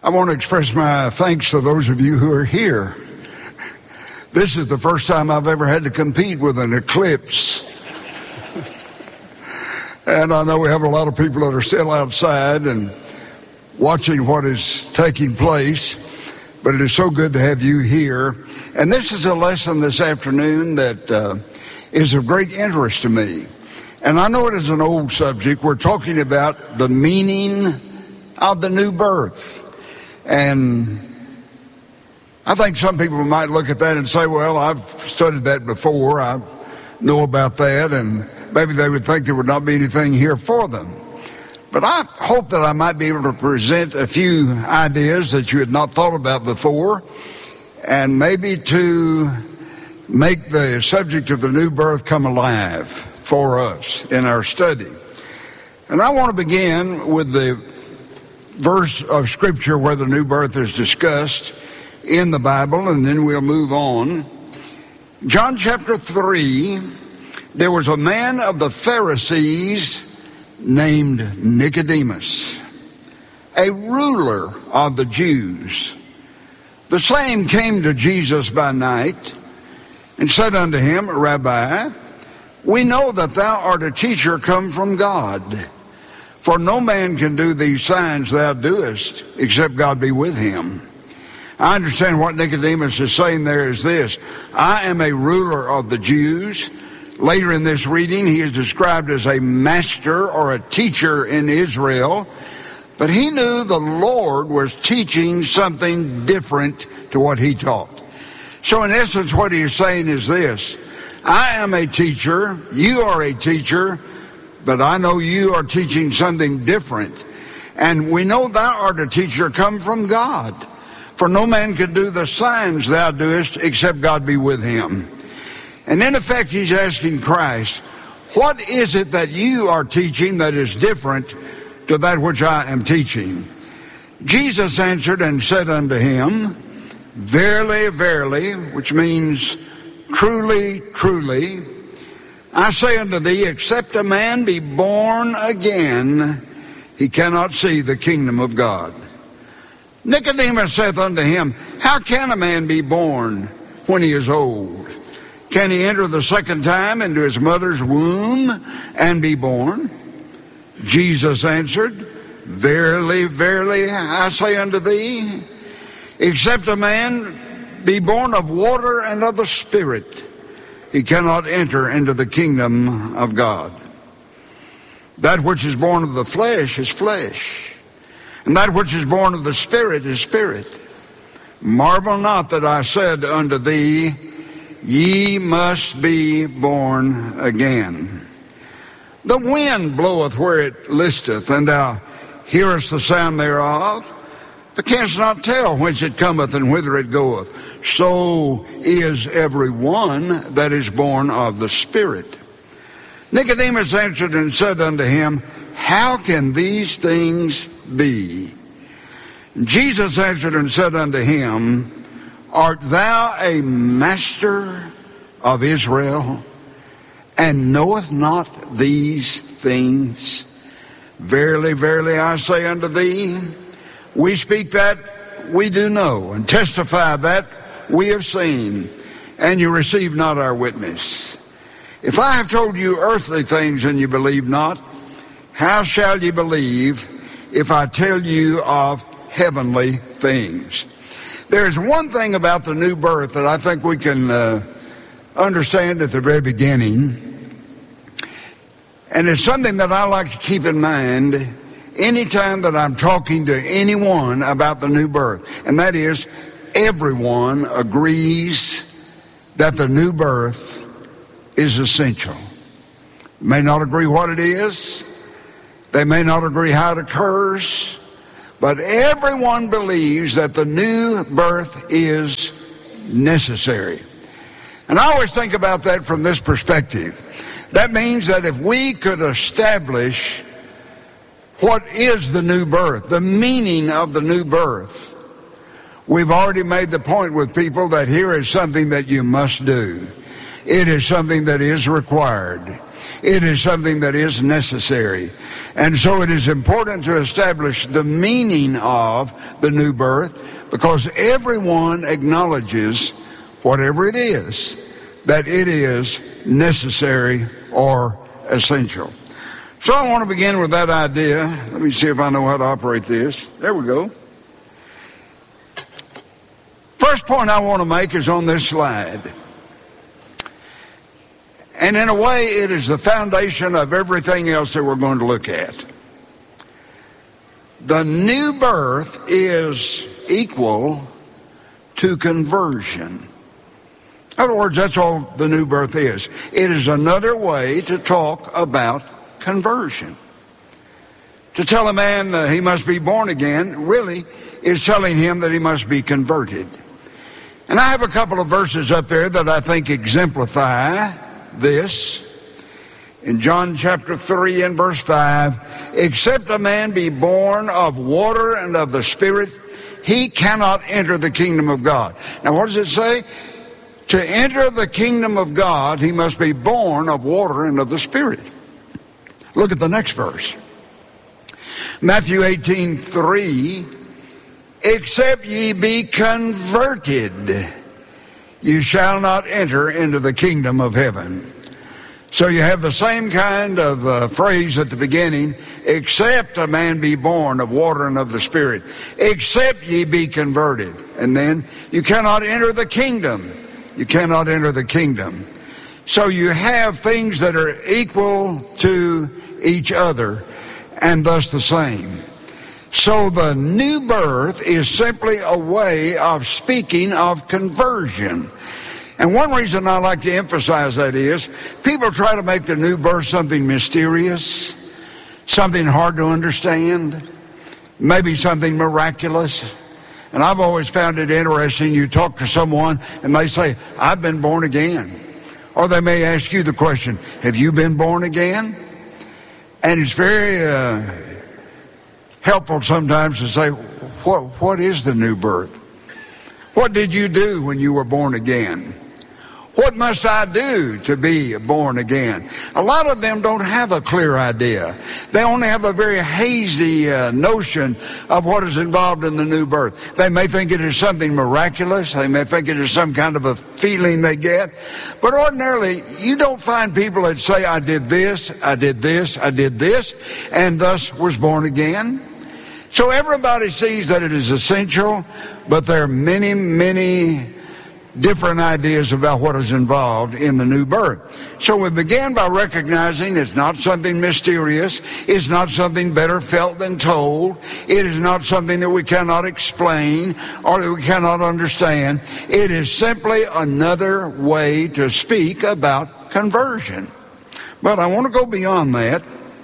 I want to express my thanks to those of you who are here. This is the first time I've ever had to compete with an eclipse. And I know we have a lot of people that are still outside and watching what is taking place, but it is so good to have you here. And this is a lesson this afternoon that is of great interest to me. And I know it is an old subject. We're talking about the meaning of the new birth. And I think some people might look at that and say, well, I've studied that before. I know about that. And maybe they would think there would not be anything here for them. But I hope that I might be able to present a few ideas that you had not thought about before, and maybe to make the subject of the new birth come alive for us in our study. And I want to begin with the verse of Scripture where the new birth is discussed in the Bible, and then we'll move on. John chapter 3, there was a man of the Pharisees named Nicodemus, a ruler of the Jews. The same came to Jesus by night and said unto him, Rabbi, we know that thou art a teacher come from God. For no man can do these signs thou doest, except God be with him. I understand what Nicodemus is saying there is this. I am a ruler of the Jews. Later in this reading, he is described as a master or a teacher in Israel. But he knew the Lord was teaching something different to what he taught. So in essence, what he is saying is this. I am a teacher, you are a teacher, but I know you are teaching something different. And we know thou art a teacher come from God. For no man can do the signs thou doest except God be with him. And in effect, he's asking Christ, what is it that you are teaching that is different to that which I am teaching? Jesus answered and said unto him, Verily, verily, which means truly, truly, I say unto thee, except a man be born again, he cannot see the kingdom of God. Nicodemus saith unto him, How can a man be born when he is old? Can he enter the second time into his mother's womb and be born? Jesus answered, Verily, verily, I say unto thee, except a man be born of water and of the Spirit, he cannot enter into the kingdom of God. That which is born of the flesh is flesh, and that which is born of the Spirit is spirit. Marvel not that I said unto thee, Ye must be born again. The wind bloweth where it listeth, and thou hearest the sound thereof, but canst not tell whence it cometh and whither it goeth. So is every one that is born of the Spirit. Nicodemus answered and said unto him, How can these things be? Jesus answered and said unto him, Art thou a master of Israel, and knoweth not these things? Verily, verily, I say unto thee, we speak that we do know, and testify that we have seen, and you receive not our witness. If I have told you earthly things and you believe not, how shall you believe if I tell you of heavenly things? There's one thing about the new birth that I think we can understand at the very beginning, and it's something that I like to keep in mind anytime that I'm talking to anyone about the new birth, and that is everyone agrees that the new birth is essential. May not agree what it is, they may not agree how it occurs, but everyone believes that the new birth is necessary. And I always think about that from this perspective. That means that if we could establish what is the new birth, the meaning of the new birth, we've already made the point with people that here is something that you must do. It is something that is required. It is something that is necessary. And so it is important to establish the meaning of the new birth, because everyone acknowledges, whatever it is, that it is necessary or essential. So I want to begin with that idea. Let me see if I know how to operate this. There we go. First point I want to make is on this slide. And in a way, it is the foundation of everything else that we're going to look at. The new birth is equal to conversion. In other words, that's all the new birth is. It is another way to talk about conversion. To tell a man he must be born again really is telling him that he must be converted. And I have a couple of verses up there that I think exemplify this. In John chapter 3 and verse 5, except a man be born of water and of the Spirit, he cannot enter the kingdom of God. Now what does it say? To enter the kingdom of God, he must be born of water and of the Spirit. Look at the next verse. Matthew 18:3, except ye be converted, you shall not enter into the kingdom of heaven. So you have the same kind of phrase at the beginning, except a man be born of water and of the Spirit, except ye be converted. And then you cannot enter the kingdom. You cannot enter the kingdom. So you have things that are equal to each other and thus the same. So the new birth is simply a way of speaking of conversion. And one reason I like to emphasize that is people try to make the new birth something mysterious, something hard to understand, maybe something miraculous. And I've always found it interesting. You talk to someone and they say, I've been born again. Or they may ask you the question, have you been born again? And it's very helpful sometimes to say, what is the new birth? What did you do when you were born again? What must I do to be born again? A lot of them don't have a clear idea. They only have a very hazy notion of what is involved in the new birth. They may think it is something miraculous. They may think it is some kind of a feeling they get. But ordinarily, you don't find people that say, I did this, I did this, I did this, and thus was born again. So everybody sees that it is essential, but there are many, many different ideas about what is involved in the new birth. So we began by recognizing it's not something mysterious. It's not something better felt than told. It is not something that we cannot explain or that we cannot understand. It is simply another way to speak about conversion. But I want to go beyond that.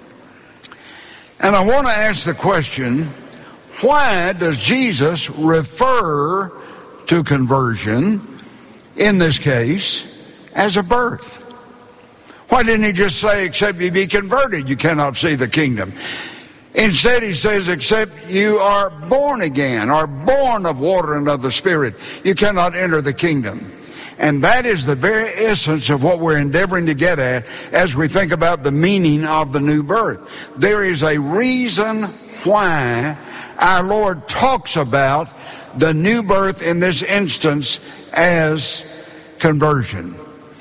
And I want to ask the question, why does Jesus refer to conversion, in this case, as a birth? Why didn't he just say, except you be converted, you cannot see the kingdom? Instead, he says, except you are born again, or born of water and of the Spirit, you cannot enter the kingdom. And that is the very essence of what we're endeavoring to get at as we think about the meaning of the new birth. There is a reason why our Lord talks about the new birth in this instance as conversion.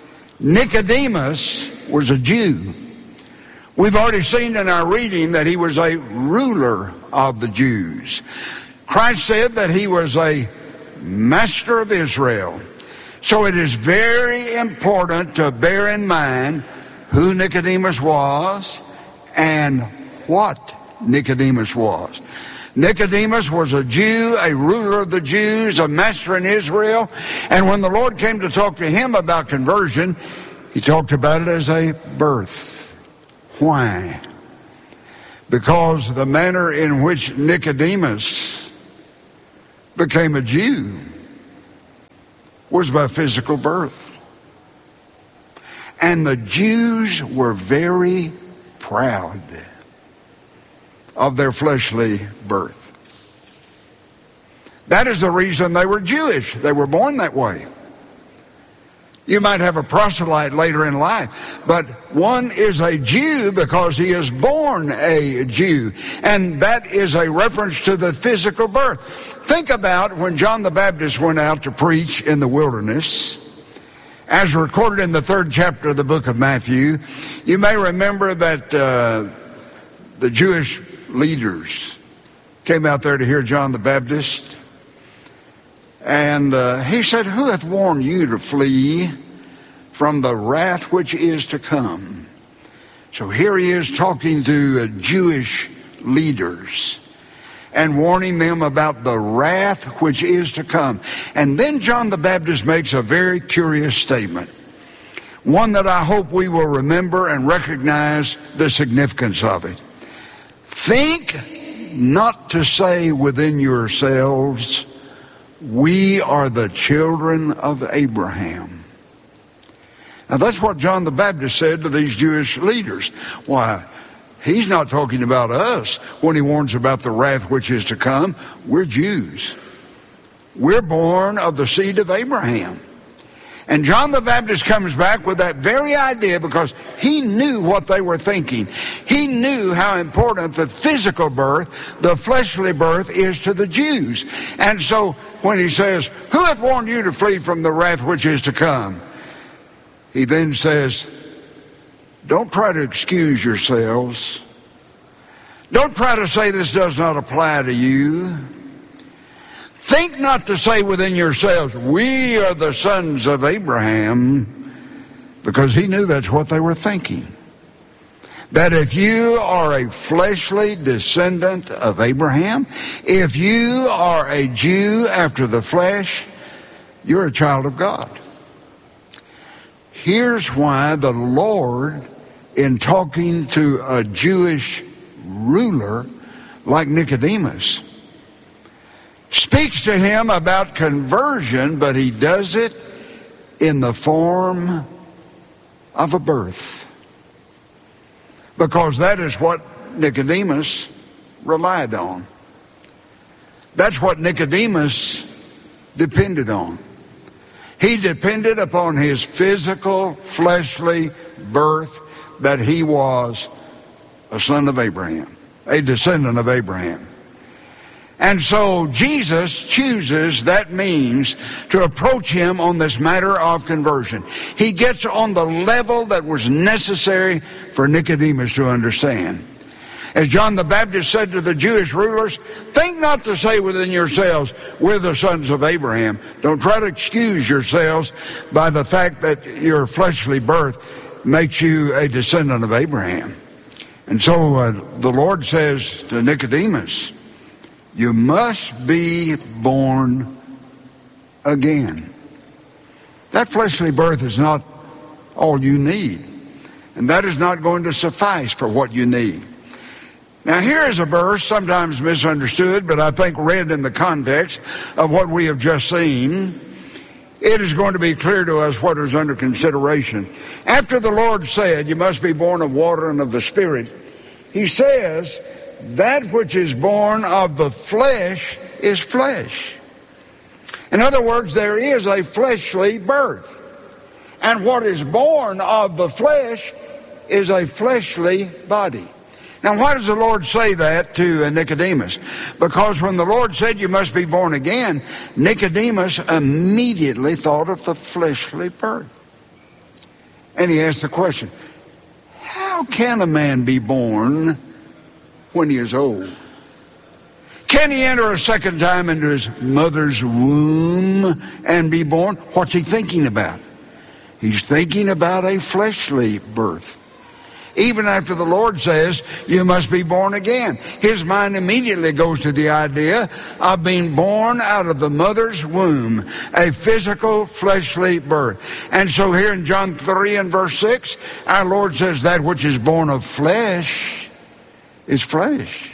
Nicodemus was a Jew. We've already seen in our reading that he was a ruler of the Jews. Christ said that he was a master of Israel. So it is very important to bear in mind who Nicodemus was and what Nicodemus was. Nicodemus was a Jew, a ruler of the Jews, a master in Israel. And when the Lord came to talk to him about conversion, he talked about it as a birth. Why? Because the manner in which Nicodemus became a Jew was by physical birth. And the Jews were very proud of their fleshly birth. That is the reason they were Jewish. They were born that way. You might have a proselyte later in life, but one is a Jew because he is born a Jew. And that is a reference to the physical birth. Think about when John the Baptist went out to preach in the wilderness. As recorded in the 3rd chapter of the book of Matthew, you may remember that the Jewish leaders came out there to hear John the Baptist. And he said, "Who hath warned you to flee from the wrath which is to come?" So here he is talking to Jewish leaders and warning them about the wrath which is to come. And then John the Baptist makes a very curious statement, one that I hope we will remember and recognize the significance of it. "Think not to say within yourselves, we are the children of Abraham." Now that's what John the Baptist said to these Jewish leaders. Why, he's not talking about us when he warns about the wrath which is to come. We're Jews. We're born of the seed of Abraham. And John the Baptist comes back with that very idea because he knew what they were thinking. He knew how important the physical birth, the fleshly birth, is to the Jews. And so when he says, "Who hath warned you to flee from the wrath which is to come?" he then says, don't try to excuse yourselves. Don't try to say this does not apply to you. Think not to say within yourselves, we are the sons of Abraham, because he knew that's what they were thinking. That if you are a fleshly descendant of Abraham, if you are a Jew after the flesh, you're a child of God. Here's why the Lord, in talking to a Jewish ruler like Nicodemus, speaks to him about conversion, but he does it in the form of a birth. Because that is what Nicodemus relied on. That's what Nicodemus depended on. He depended upon his physical, fleshly birth, that he was a son of Abraham, a descendant of Abraham. And so Jesus chooses that means to approach him on this matter of conversion. He gets on the level that was necessary for Nicodemus to understand. As John the Baptist said to the Jewish rulers, think not to say within yourselves, we're the sons of Abraham. Don't try to excuse yourselves by the fact that your fleshly birth makes you a descendant of Abraham. And so the Lord says to Nicodemus, you must be born again. That fleshly birth is not all you need. And that is not going to suffice for what you need. Now here is a verse, sometimes misunderstood, but I think read in the context of what we have just seen. It is going to be clear to us what is under consideration. After the Lord said, you must be born of water and of the Spirit, he says, that which is born of the flesh is flesh. In other words, there is a fleshly birth. And what is born of the flesh is a fleshly body. Now, why does the Lord say that to Nicodemus? Because when the Lord said you must be born again, Nicodemus immediately thought of the fleshly birth. And he asked the question, how can a man be born when he is old? Can he enter a second time into his mother's womb and be born? What's he thinking about? He's thinking about a fleshly birth. Even after the Lord says, you must be born again, his mind immediately goes to the idea of being born out of the mother's womb, a physical, fleshly birth. And so here in John 3 and verse 6, our Lord says, that which is born of flesh is flesh.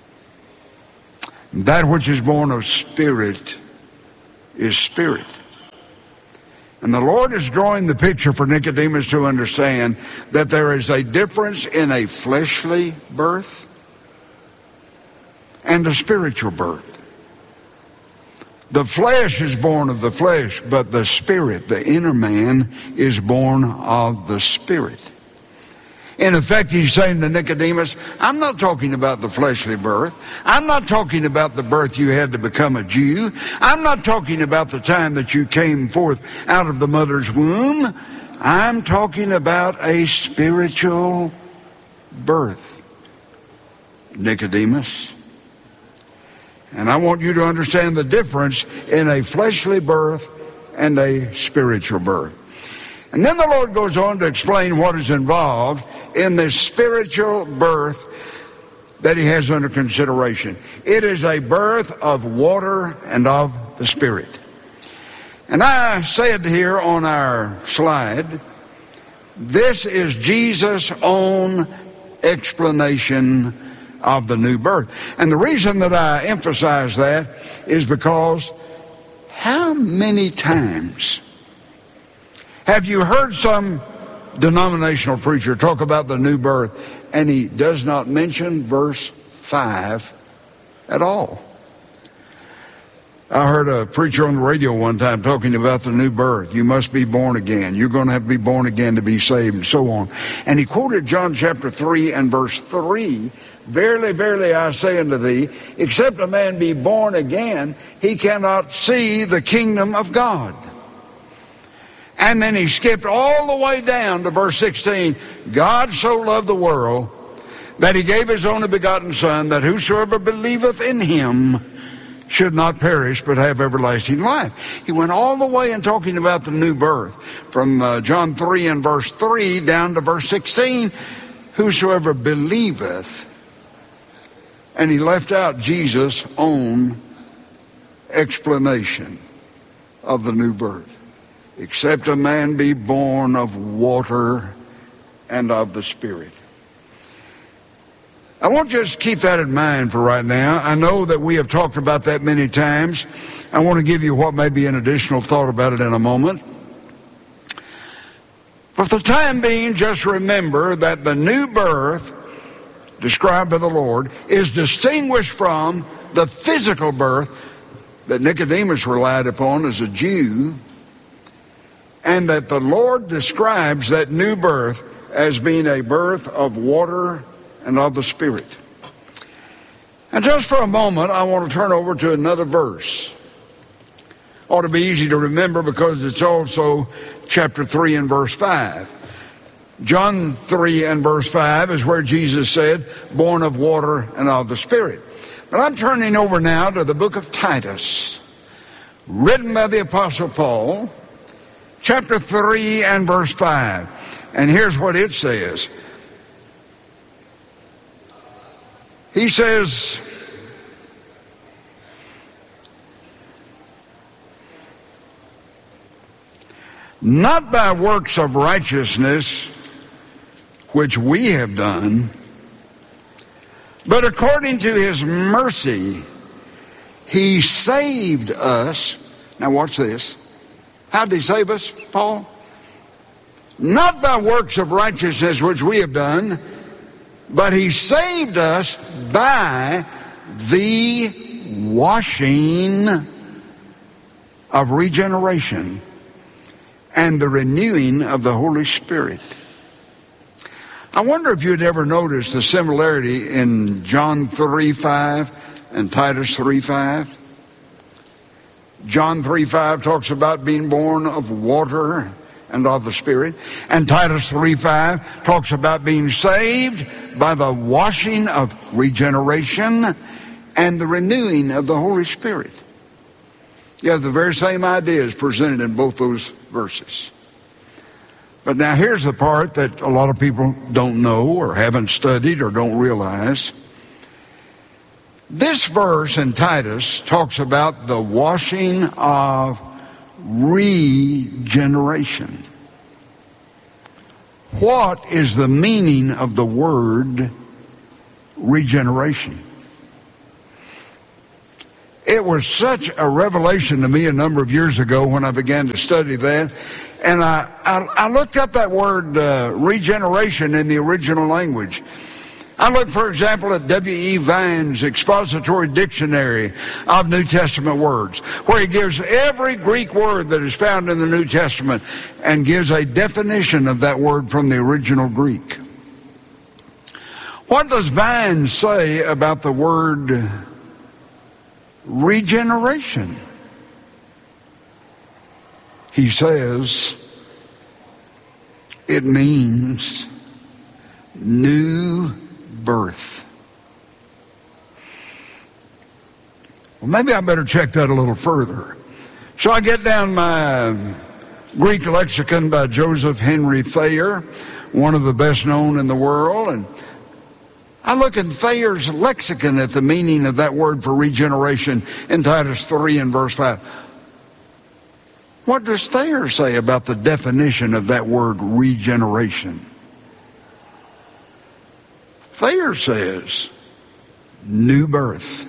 That which is born of spirit is spirit. And the Lord is drawing the picture for Nicodemus to understand that there is a difference in a fleshly birth and a spiritual birth. The flesh is born of the flesh, but the spirit, the inner man, is born of the spirit. In effect, he's saying to Nicodemus, I'm not talking about the fleshly birth. I'm not talking about the birth you had to become a Jew. I'm not talking about the time that you came forth out of the mother's womb. I'm talking about a spiritual birth, Nicodemus. And I want you to understand the difference in a fleshly birth and a spiritual birth. And then the Lord goes on to explain what is involved in this spiritual birth that he has under consideration. It is a birth of water and of the Spirit. And I said here on our slide, this is Jesus' own explanation of the new birth. And the reason that I emphasize that is because how many times have you heard some denominational preacher talk about the new birth and he does not mention verse 5 at all? I heard a preacher on the radio one time talking about the new birth. You must be born again. You're going to have to be born again to be saved, and so on. And he quoted John chapter 3 and verse 3. Verily, verily, I say unto thee, except a man be born again, he cannot see the kingdom of God. And then he skipped all the way down to verse 16. God so loved the world that he gave his only begotten Son, that whosoever believeth in him should not perish but have everlasting life. He went all the way in talking about the new birth, from John 3 and verse 3 down to verse 16. Whosoever believeth. And he left out Jesus' own explanation of the new birth. Except a man be born of water and of the Spirit. I want you to keep that in mind for right now. I know that we have talked about that many times. I want to give you what may be an additional thought about it in a moment. But for the time being, just remember that the new birth described by the Lord is distinguished from the physical birth that Nicodemus relied upon as a Jew, and that the Lord describes that new birth as being a birth of water and of the Spirit. And just for a moment, I want to turn over to another verse. Ought to be easy to remember because it's also chapter 3 and verse 5. John 3 and verse 5 is where Jesus said, born of water and of the Spirit. But I'm turning over now to the book of Titus, written by the Apostle Paul, chapter 3 and verse 5. And here's what it says. He says, not by works of righteousness which we have done, but according to his mercy, he saved us. Now watch this. How did he save us, Paul? Not by works of righteousness which we have done, but he saved us by the washing of regeneration and the renewing of the Holy Spirit. I wonder if you'd ever noticed the similarity in John 3:5 and Titus 3:5. John 3:5 talks about being born of water and of the Spirit. And Titus 3:5 talks about being saved by the washing of regeneration and the renewing of the Holy Spirit. You have the very same ideas presented in both those verses. But now here's the part that a lot of people don't know or haven't studied or don't realize. This verse in Titus talks about the washing of regeneration. What is the meaning of the word regeneration? It was such a revelation to me a number of years ago when I began to study that. And I looked up that word regeneration in the original language. I look, for example, at W.E. Vine's Expository Dictionary of New Testament Words, where he gives every Greek word that is found in the New Testament and gives a definition of that word from the original Greek. What does Vine say about the word regeneration? He says it means new birth. Well, maybe I better check that a little further. So I get down my Greek lexicon by Joseph Henry Thayer, one of the best known in the world, and I look in Thayer's lexicon at the meaning of that word for regeneration in Titus 3 and verse 5. What does Thayer say about the definition of that word regeneration? Thayer says, new birth.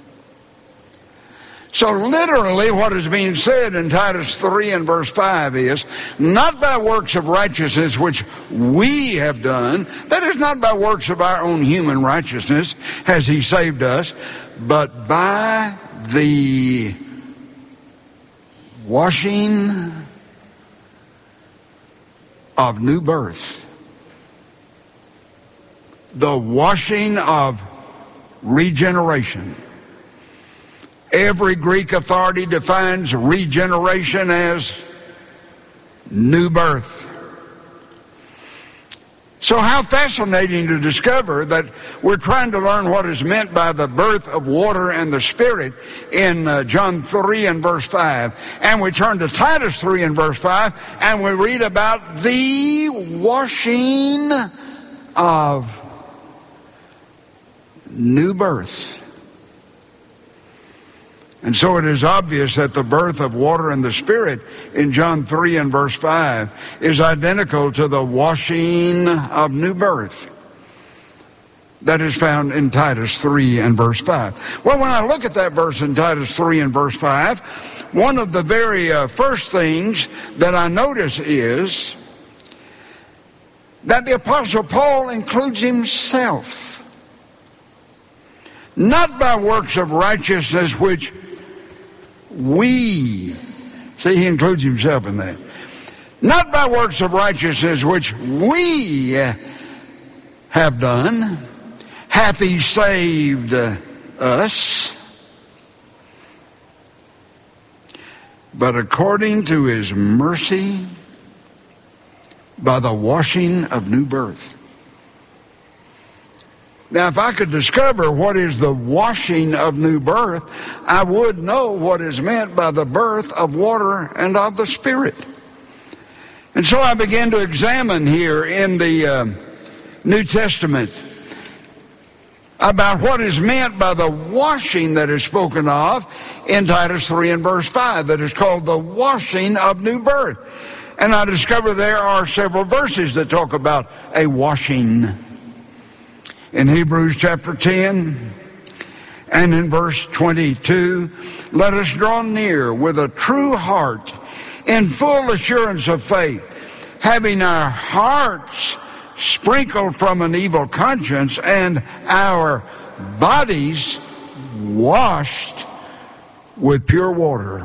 So literally what is being said in Titus 3 and verse 5 is, not by works of righteousness which we have done, that is not by works of our own human righteousness has he saved us, but by the washing of new birth. The washing of regeneration. Every Greek authority defines regeneration as new birth. So how fascinating to discover that we're trying to learn what is meant by the birth of water and the Spirit in John 3 and verse 5. And we turn to Titus 3 and verse 5, and we read about the washing of new birth. And so it is obvious that the birth of water and the Spirit in John 3 and verse 5 is identical to the washing of new birth that is found in Titus 3 and verse 5. Well, when I look at that verse in Titus 3 and verse 5, one of the very first things that I notice is that the Apostle Paul includes himself. Not by works of righteousness which we, see, he includes himself in that. Not by works of righteousness which we have done, hath he saved us, but according to his mercy, by the washing of new birth. Now, if I could discover what is the washing of new birth, I would know what is meant by the birth of water and of the Spirit. And so I began to examine here in the New Testament about what is meant by the washing that is spoken of in Titus 3 and verse 5, that is called the washing of new birth. And I discovered there are several verses that talk about a washing. In Hebrews chapter 10 and in verse 22, let us draw near with a true heart in full assurance of faith, having our hearts sprinkled from an evil conscience and our bodies washed with pure water.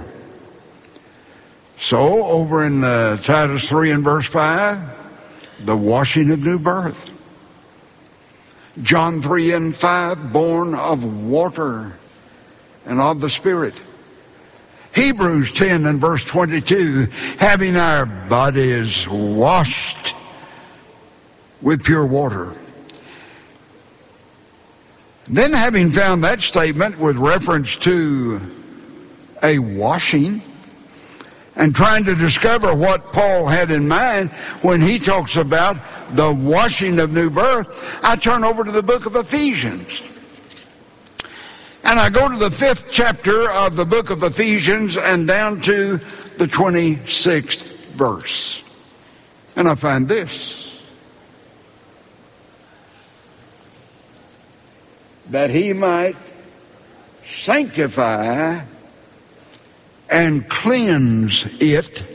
So over in Titus 3 and verse 5, the washing of new birth. John 3 and 5, born of water and of the Spirit. Hebrews 10 and verse 22, having our bodies washed with pure water. Then, having found that statement with reference to a washing, and trying to discover what Paul had in mind when he talks about the washing of new birth, I turn over to the book of Ephesians. And I go to the 5th chapter of the book of Ephesians and down to the 26th verse. And I find this: that he might sanctify and cleanse it